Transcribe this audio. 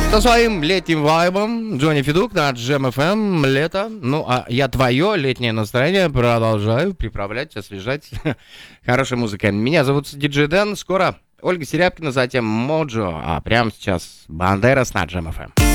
Со своим летним вайбом Джонни Федук на Джем ФМ. Лето. Ну, а я твое летнее настроение продолжаю приправлять, освежать хорошей музыкой. Меня зовут Диджей Дэн. Скоро Ольга Серябкина, затем Моджо. А прямо сейчас Бандерас на Джем ФМ.